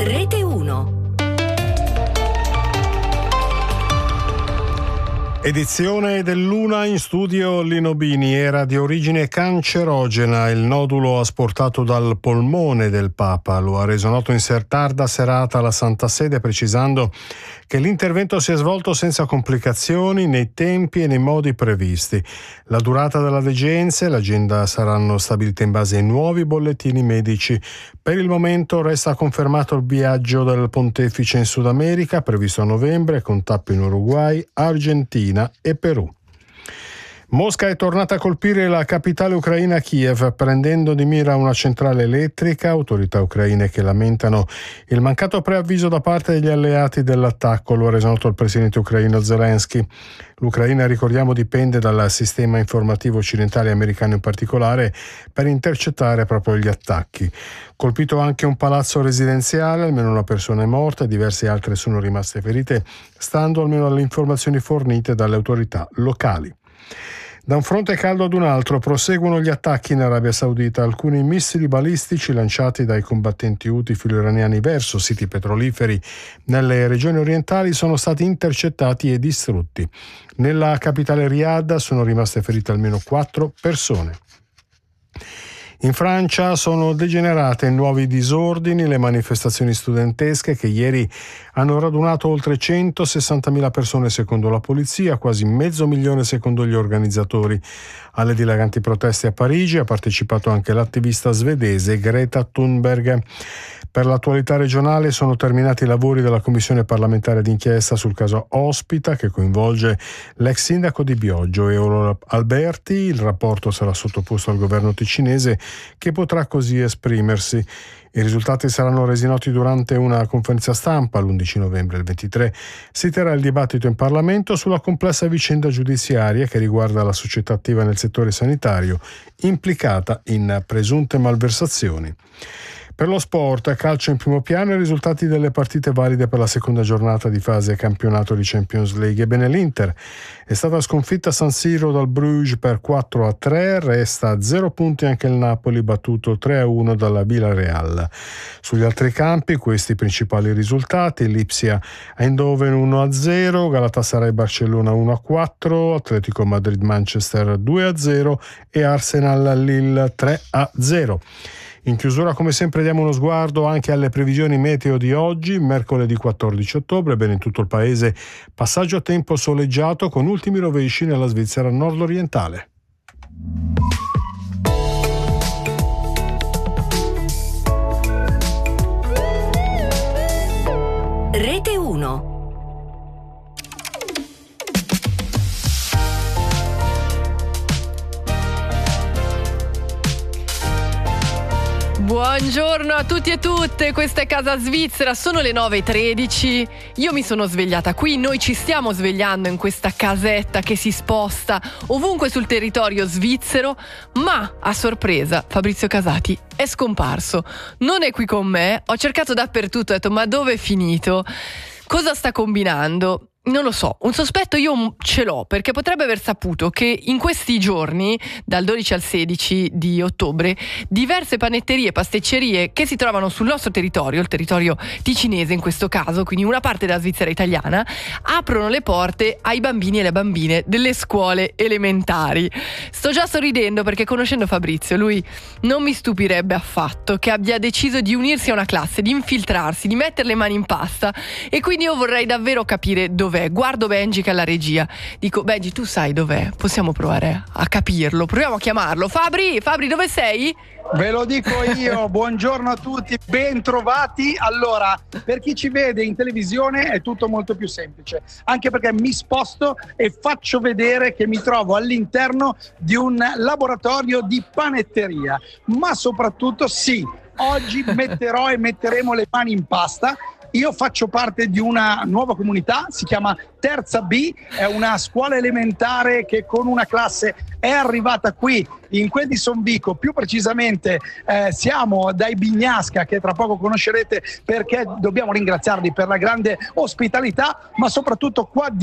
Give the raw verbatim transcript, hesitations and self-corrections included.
Rete uno. Edizione dell'una, in studio Lino Bini. Era di origine cancerogena, il nodulo asportato dal polmone del Papa. Lo ha reso noto in tarda serata alla Santa Sede, precisando che l'intervento si è svolto senza complicazioni, nei tempi e nei modi previsti. La durata della degenza e l'agenda saranno stabilite in base ai nuovi bollettini medici. Per il momento resta confermato il viaggio del pontefice in Sud America, previsto a novembre, con tappe in Uruguay, Argentina e Perù. Mosca è tornata a colpire la capitale ucraina, Kiev, prendendo di mira una centrale elettrica. Autorità ucraine che lamentano il mancato preavviso da parte degli alleati dell'attacco. Lo ha reso noto il presidente ucraino Zelensky. L'Ucraina, ricordiamo, dipende dal sistema informativo occidentale, americano in particolare, per intercettare proprio gli attacchi. Colpito anche un palazzo residenziale, almeno una persona è morta e diverse altre sono rimaste ferite, stando almeno alle informazioni fornite dalle autorità locali. Da un fronte caldo ad un altro proseguono gli attacchi in Arabia Saudita. Alcuni missili balistici lanciati dai combattenti Houthi filo-iraniani verso siti petroliferi nelle regioni orientali sono stati intercettati e distrutti. Nella capitale Riyadh sono rimaste ferite almeno quattro persone. In Francia sono degenerate in nuovi disordini le manifestazioni studentesche che ieri hanno radunato oltre centosessantamila persone secondo la polizia, quasi mezzo milione secondo gli organizzatori. Alle dilaganti proteste a Parigi ha partecipato anche l'attivista svedese Greta Thunberg. Per l'attualità regionale sono terminati i lavori della commissione parlamentare d'inchiesta sul caso Ospita, che coinvolge l'ex sindaco di Bioggio Eolo Alberti. Il rapporto sarà sottoposto al governo ticinese, che potrà così esprimersi. I risultati saranno resi noti durante una conferenza stampa l'undici novembre. Il ventitré si terrà il dibattito in Parlamento sulla complessa vicenda giudiziaria che riguarda la società attiva nel settore sanitario implicata in presunte malversazioni. Per lo sport, calcio in primo piano, i risultati delle partite valide per la seconda giornata di fase campionato di Champions League. Ebbene, l'Inter è stata sconfitta a San Siro dal Bruges per quattro a tre, resta a zero punti anche il Napoli, battuto tre a uno dalla Villarreal. Sugli altri campi, questi i principali risultati: Lipsia Eindhoven uno a zero, Galatasaray Barcellona uno a quattro, Atletico Madrid Manchester due a zero e Arsenal Lille tre a zero. In chiusura, come sempre, diamo uno sguardo anche alle previsioni meteo di oggi, mercoledì quattordici ottobre. Bene, in tutto il paese passaggio a tempo soleggiato con ultimi rovesci nella Svizzera nord-orientale. Rete uno. Buongiorno a tutti e tutte, questa è Casa Svizzera, sono le nove e tredici, io mi sono svegliata qui, noi ci stiamo svegliando in questa casetta che si sposta ovunque sul territorio svizzero, ma a sorpresa Fabrizio Casati è scomparso, non è qui con me, ho cercato dappertutto, ho detto ma dove è finito? Cosa sta combinando? Non lo so, un sospetto io ce l'ho, perché potrebbe aver saputo che in questi giorni, dal dodici al sedici di ottobre, diverse panetterie e pasticcerie che si trovano sul nostro territorio, il territorio ticinese in questo caso, quindi una parte della Svizzera italiana, aprono le porte ai bambini e alle bambine delle scuole elementari. Sto già sorridendo perché, conoscendo Fabrizio, lui non mi stupirebbe affatto che abbia deciso di unirsi a una classe, di infiltrarsi, di mettere le mani in pasta, e quindi io vorrei davvero capire dove guardo Benji che è alla regia, dico Benji, tu sai dov'è? Possiamo provare a capirlo, proviamo a chiamarlo. Fabri, Fabri, dove sei? Ve lo dico io, buongiorno a tutti, ben trovati. Allora, per chi ci vede in televisione è tutto molto più semplice, anche perché mi sposto e faccio vedere che mi trovo all'interno di un laboratorio di panetteria, ma soprattutto sì, oggi metterò e metteremo le mani in pasta. Io faccio parte di una nuova comunità, si chiama Terza B, è una scuola elementare che con una classe è arrivata qui in quel di Sonvico, più precisamente eh, siamo dai Bignasca, che tra poco conoscerete perché dobbiamo ringraziarli per la grande ospitalità, ma soprattutto qua